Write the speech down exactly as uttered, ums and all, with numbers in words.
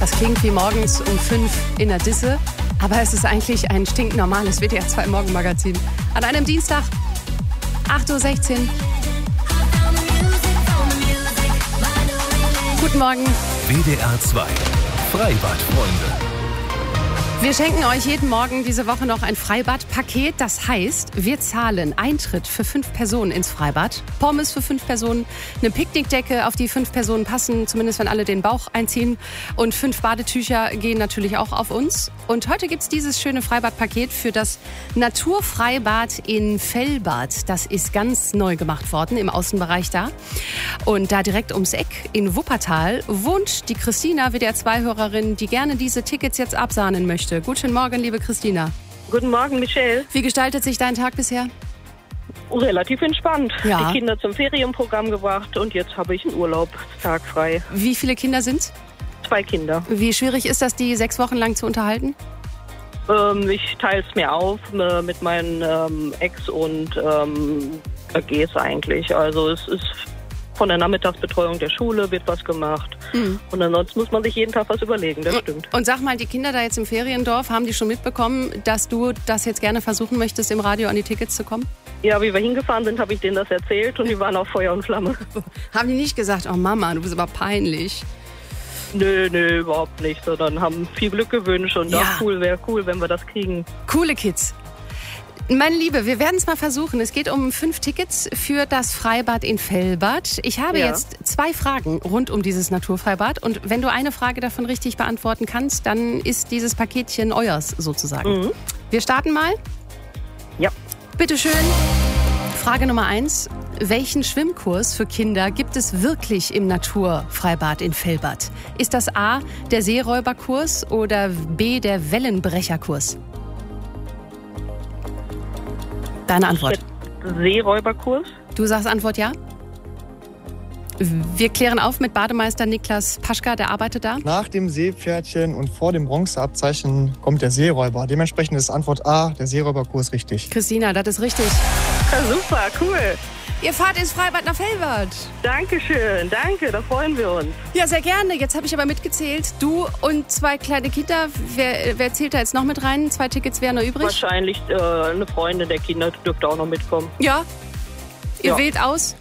Das klingt wie morgens um fünf in der Disse, aber es ist eigentlich ein stinknormales W D R zwei Morgenmagazin. An einem Dienstag, acht Uhr sechzehn. Guten Morgen. W D R zwei Freibadfreunde. Wir schenken euch jeden Morgen diese Woche noch ein Freibadpaket. Das heißt, wir zahlen Eintritt für fünf Personen ins Freibad, Pommes für fünf Personen, eine Picknickdecke, auf die fünf Personen passen, zumindest wenn alle den Bauch einziehen. Und fünf Badetücher gehen natürlich auch auf uns. Und heute gibt's dieses schöne Freibadpaket für das Naturfreibad in Fellbad. Das ist ganz neu gemacht worden im Außenbereich da. Und da direkt ums Eck in Wuppertal wohnt die Christina, W D R zwei Hörerin, die gerne diese Tickets jetzt absahnen möchte. Guten Morgen, liebe Christina. Guten Morgen, Michelle. Wie gestaltet sich dein Tag bisher? Relativ entspannt. Ja. Die Kinder zum Ferienprogramm gebracht und jetzt habe ich einen Urlaubstag frei. Wie viele Kinder sind's? Zwei Kinder. Wie schwierig ist das, die sechs Wochen lang zu unterhalten? Ähm, ich teile es mir auf äh, mit meinen ähm, Ex und ähm, A Gs eigentlich. Also es ist von der Nachmittagsbetreuung der Schule wird was gemacht. Mhm. Und ansonsten muss man sich jeden Tag was überlegen, das stimmt. Und sag mal, die Kinder da jetzt im Feriendorf, haben die schon mitbekommen, dass du das jetzt gerne versuchen möchtest, im Radio an die Tickets zu kommen? Ja, wie wir hingefahren sind, habe ich denen das erzählt und die waren auf Feuer und Flamme. Haben die nicht gesagt, oh Mama, du bist aber peinlich? Nö, nö, überhaupt nicht, sondern haben viel Glück gewünscht und ja. Ach, cool, wäre cool, wenn wir das kriegen. Coole Kids. Meine Liebe, wir werden es mal versuchen. Es geht um fünf Tickets für das Freibad in Fellbad. Ich habe Ja. jetzt zwei Fragen rund um dieses Naturfreibad. Und wenn du eine Frage davon richtig beantworten kannst, dann ist dieses Paketchen euers sozusagen. Mhm. Wir starten mal. Ja. Bitteschön. Frage Nummer eins. Welchen Schwimmkurs für Kinder gibt es wirklich im Naturfreibad in Fellbad? Ist das A, der Seeräuberkurs oder B, der Wellenbrecherkurs? Deine Antwort. Seeräuberkurs? Du sagst Antwort ja? Wir klären auf mit Bademeister Niklas Paschka, der arbeitet da. Nach dem Seepferdchen und vor dem Bronzeabzeichen kommt der Seeräuber. Dementsprechend ist Antwort A, der Seeräuberkurs, richtig. Christina, das ist richtig. Ja, super, cool. Ihr fahrt ins Freibad nach Fellbad. Dankeschön, danke, da freuen wir uns. Ja, sehr gerne. Jetzt habe ich aber mitgezählt. Du und zwei kleine Kinder. Wer, wer zählt da jetzt noch mit rein? Zwei Tickets wären noch übrig. Wahrscheinlich äh, eine Freundin der Kinder dürfte auch noch mitkommen. Ja. Ihr Ja. wählt aus.